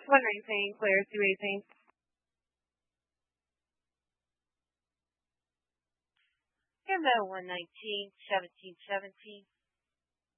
One racing, clear, two racing. Kimbo 119, 1717.